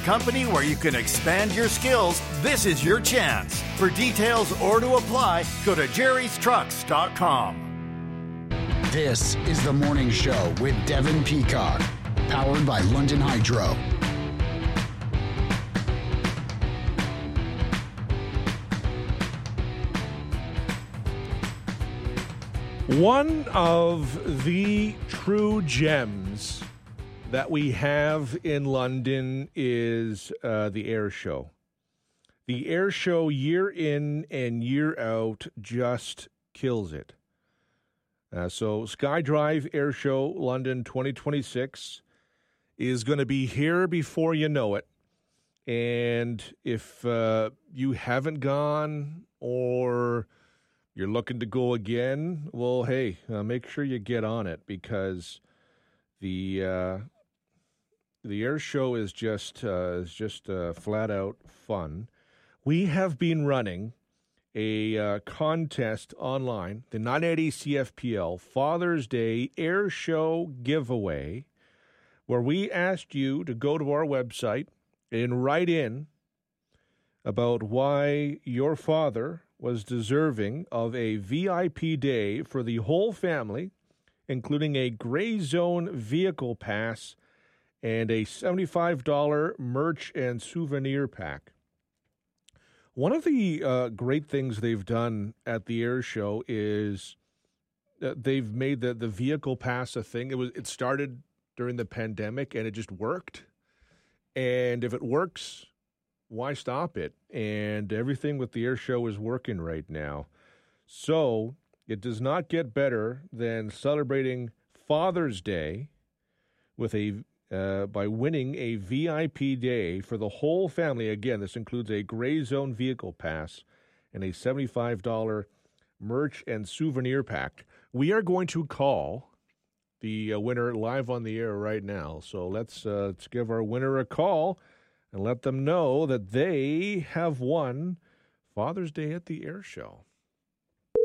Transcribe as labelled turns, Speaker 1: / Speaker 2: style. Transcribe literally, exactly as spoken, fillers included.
Speaker 1: company where you can expand your skills, this is your chance. For details or to apply, go to jerry's trucks dot com.
Speaker 2: This is The Morning Show with Devin Peacock, powered by London Hydro.
Speaker 3: One of the true gems that we have in London is uh, the Air Show. The Air Show, year in and year out, just kills it. Uh, so SkyDrive Air Show London twenty twenty-six is going to be here before you know it. And if uh, you haven't gone or you're looking to go again, well, hey, uh, make sure you get on it, because the uh, the air show is just uh, is just uh, flat out fun. We have been running a uh, contest online, the nine eighty C F P L Father's Day Air Show giveaway, where we asked you to go to our website and write in about why your father was deserving of a V I P day for the whole family, including a gray zone vehicle pass and a seventy-five dollars merch and souvenir pack. One of the uh, great things they've done at the Air Show is that they've made the, the vehicle pass a thing. It was it started during the pandemic, and it just worked. And if it works, why stop it? And everything with the Air Show is working right now. So it does not get better than celebrating Father's Day with a uh, by winning a V I P day for the whole family. Again, this includes a gray zone vehicle pass and a seventy-five dollars merch and souvenir pack. We are going to call the uh, winner live on the air right now. So let's uh, let's give our winner a call and let them know that they have won Father's Day at the Air Show.